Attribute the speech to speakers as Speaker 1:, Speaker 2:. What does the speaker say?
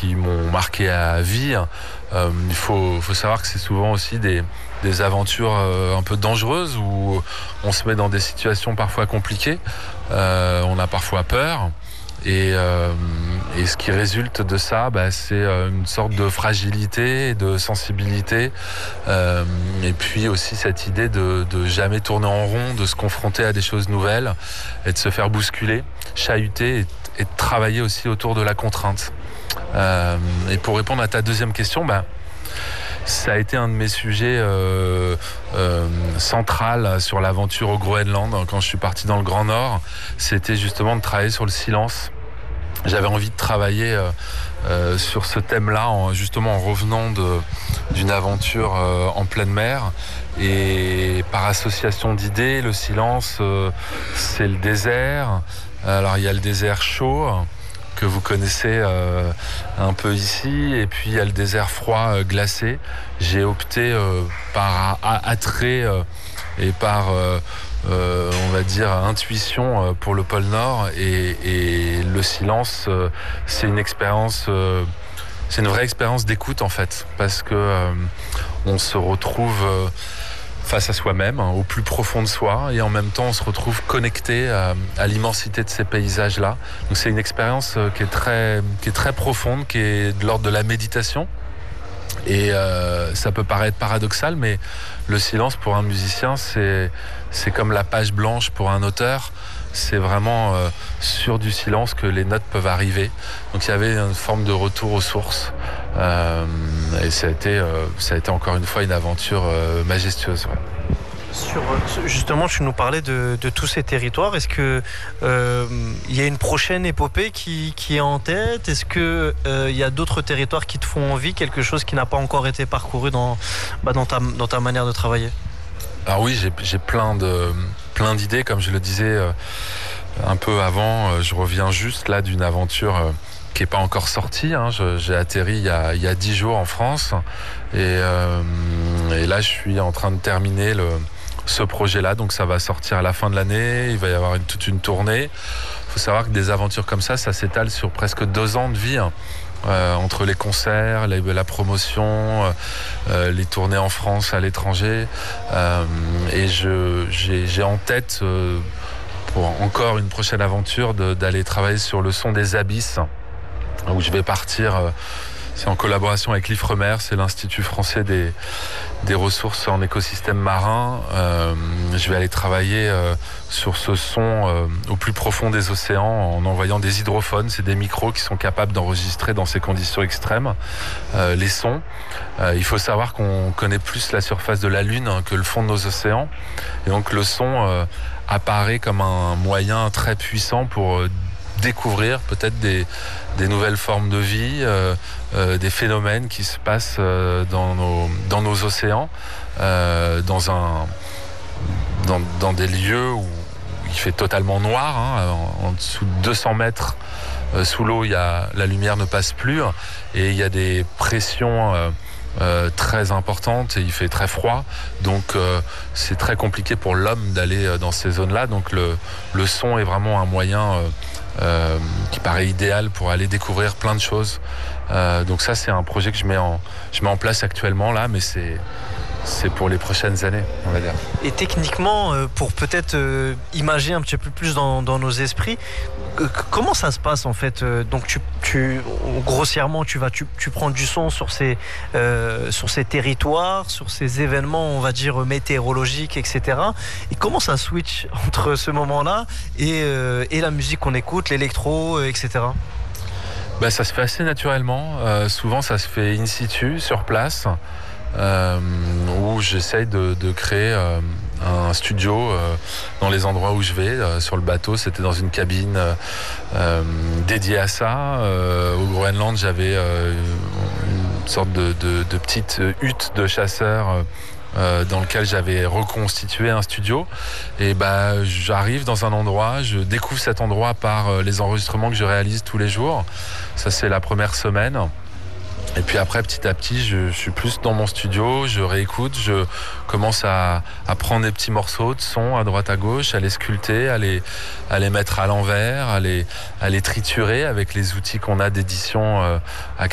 Speaker 1: qui m'ont marqué à vie. Il faut savoir que c'est souvent aussi des aventures un peu dangereuses où on se met dans des situations parfois compliquées. On a parfois peur. Et ce qui résulte de ça, c'est une sorte de fragilité et de sensibilité. Et puis aussi cette idée de jamais tourner en rond, de se confronter à des choses nouvelles et de se faire bousculer, chahuter et de travailler aussi autour de la contrainte. Et pour répondre à ta deuxième question, ça a été un de mes sujets central sur l'aventure au Groenland. Quand je suis parti dans le Grand Nord, c'était justement de travailler sur le silence. J'avais envie de travailler sur ce thème-là, justement en revenant d'une aventure en pleine mer. Et par association d'idées, le silence, c'est le désert. Alors il y a le désert chaud que vous connaissez un peu ici, et puis il y a le désert froid glacé. J'ai opté par attrait et par on va dire intuition pour le pôle Nord, et le silence, c'est une expérience, c'est une vraie expérience d'écoute en fait, parce que on se retrouve face à soi-même, au plus profond de soi, et en même temps on se retrouve connecté à l'immensité de ces paysages-là. Donc c'est une expérience qui est très profonde, qui est de l'ordre de la méditation. Et ça peut paraître paradoxal, mais le silence pour un musicien, c'est comme la page blanche pour un auteur. C'est vraiment sur du silence que les notes peuvent arriver. Donc il y avait une forme de retour aux sources. Et ça a été encore une fois une aventure majestueuse. Ouais.
Speaker 2: Justement, tu nous parlais de tous ces territoires. Est-ce que y a une prochaine épopée qui est en tête? Est-ce que y a d'autres territoires qui te font envie, quelque chose qui n'a pas encore été parcouru dans ta manière de travailler?
Speaker 1: Alors oui, j'ai plein d'idées, comme je le disais un peu avant. Je reviens juste là d'une aventure qui n'est pas encore sortie. J'ai atterri il y a 10 jours en France, et là je suis en train de terminer ce projet-là, donc ça va sortir à la fin de l'année. Il va y avoir toute une tournée. Il faut savoir que des aventures comme ça s'étale sur presque 2 ans de vie, entre les concerts, la promotion, les tournées en France, à l'étranger. Et j'ai en tête, pour encore une prochaine aventure, d'aller travailler sur le son des abysses, où je vais partir. C'est en collaboration avec l'IFREMER, c'est l'Institut français des ressources en écosystème marin. Je vais aller travailler sur ce son au plus profond des océans en envoyant des hydrophones. C'est des micros qui sont capables d'enregistrer dans ces conditions extrêmes les sons. Il faut savoir qu'on connaît plus la surface de la Lune que le fond de nos océans. Et donc le son apparaît comme un moyen très puissant pour découvrir peut-être des nouvelles formes de vie, des phénomènes qui se passent dans nos océans, dans des lieux où il fait totalement noir, en dessous de 200 mètres sous l'eau, la lumière ne passe plus, et il y a des pressions très importantes, et il fait très froid, donc c'est très compliqué pour l'homme d'aller dans ces zones-là. Donc le son est vraiment un moyen qui paraît idéal pour aller découvrir plein de choses. Donc ça, c'est un projet que je mets en place actuellement là, mais c'est pour les prochaines années, on va dire.
Speaker 2: Et techniquement, pour peut-être imager un petit peu plus dans nos esprits, comment ça se passe en fait? Donc grossièrement, tu prends du son sur ces territoires, sur ces événements, on va dire météorologiques, etc. Et comment ça switch entre ce moment-là et la musique qu'on écoute, l'électro, etc.
Speaker 1: Ça se fait assez naturellement. Souvent, ça se fait in situ, sur place. Où j'essaye de créer un studio dans les endroits où je vais. Sur le bateau, c'était dans une cabine dédiée à ça. Au Groenland, j'avais une sorte de petite hutte de chasseurs dans lequel j'avais reconstitué un studio. Et j'arrive dans un endroit, je découvre cet endroit par les enregistrements que je réalise tous les jours. Ça, c'est la première semaine. Et puis après, petit à petit, je suis plus dans mon studio, je réécoute, je commence à prendre des petits morceaux de son à droite à gauche, à les sculpter, à les mettre à l'envers, à les triturer avec les outils qu'on a d'édition actuellement.